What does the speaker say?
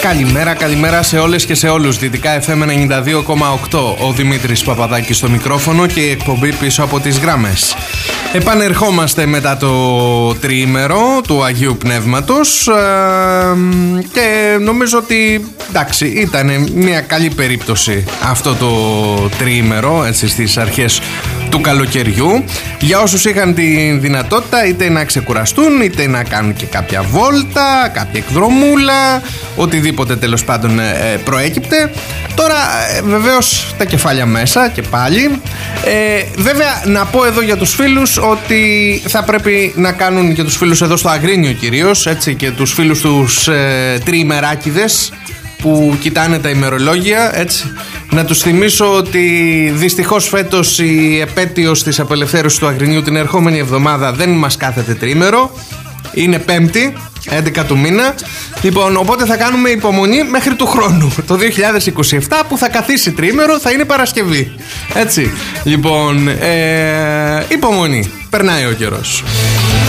Καλημέρα σε όλες και σε όλους. Δυτικά FM 92,8. Ο Δημήτρης Παπαδάκης στο μικρόφωνο και η εκπομπή πίσω από τις γράμμες. Επανερχόμαστε μετά το τριήμερο του Αγίου Πνεύματος και νομίζω ότι εντάξει, ήταν μια καλή περίπτωση αυτό το τριήμερο, έτσι, στις αρχές του καλοκαιριού, για όσους είχαν τη δυνατότητα είτε να ξεκουραστούν είτε να κάνουν και κάποια βόλτα, κάποια εκδρομούλα, οτιδήποτε τέλος πάντων προέκυπτε. Τώρα βεβαίως τα κεφάλια μέσα και πάλι. Βέβαια να πω εδώ για τους φίλους ότι θα πρέπει να κάνουν, και τους φίλους εδώ στο Αγρίνιο κυρίως, έτσι, και τους φίλους τους τριημεράκηδες που κοιτάνε τα ημερολόγια, έτσι, να τους θυμίσω ότι δυστυχώς φέτος η επέτειος της απελευθέρωσης του Αγρινιού την ερχόμενη εβδομάδα δεν μας κάθεται τριήμερο, είναι Πέμπτη, 11 του μήνα. Λοιπόν, οπότε θα κάνουμε υπομονή μέχρι του χρόνου. Το 2027 που θα καθίσει τριήμερο θα είναι Παρασκευή. Έτσι. Λοιπόν, υπομονή. Περνάει ο καιρός.